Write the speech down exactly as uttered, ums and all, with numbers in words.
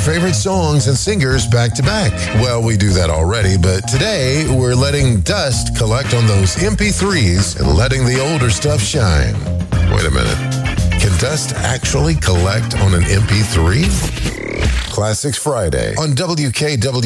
favorite songs and singers back to back. Well, we do that already, but today we're letting Dust collect on those M P threes and letting the older stuff shine. Wait a minute. Can Dust actually collect on an M P three? Classics Friday on W K W.